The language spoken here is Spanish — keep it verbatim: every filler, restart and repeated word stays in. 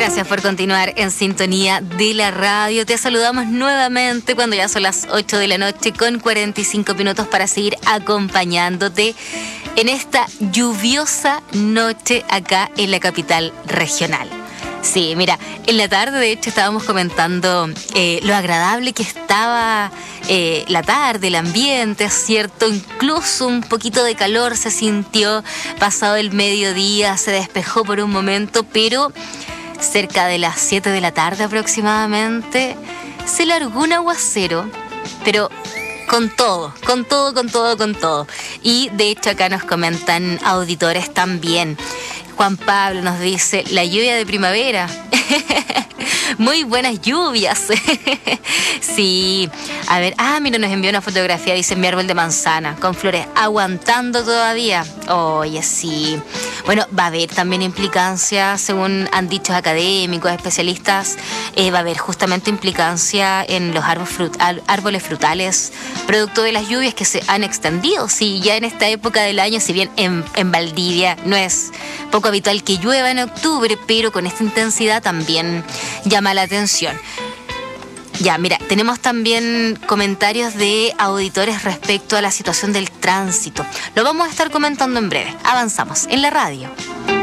Gracias por continuar en sintonía de la radio. Te saludamos nuevamente cuando ya son las ocho de la noche con cuarenta y cinco minutos para seguir acompañándote en esta lluviosa noche acá en la capital regional. Sí, mira, en la tarde de hecho estábamos comentando eh, lo agradable que estaba eh, la tarde, el ambiente, ¿cierto? Incluso un poquito de calor se sintió pasado el mediodía, se despejó por un momento, pero cerca de las siete de la tarde aproximadamente se largó un aguacero, pero con todo, con todo, con todo, con todo. Y de hecho acá nos comentan auditores también. Juan Pablo nos dice, la lluvia de primavera. Muy buenas lluvias. Sí, a ver, ah, mira, nos envió una fotografía, dice mi árbol de manzana, con flores aguantando todavía. Oye, sí. Bueno, va a haber también implicancia, según han dicho académicos, especialistas, eh, va a haber justamente implicancia en los árboles, frut- árboles frutales, producto de las lluvias que se han extendido. Sí, ya en esta época del año, si bien en, en Valdivia no es poco habitual que llueva en octubre, pero con esta intensidad también llama la atención. Ya, mira, tenemos también comentarios de auditores respecto a la situación del tránsito. Lo vamos a estar comentando en breve. Avanzamos en la radio.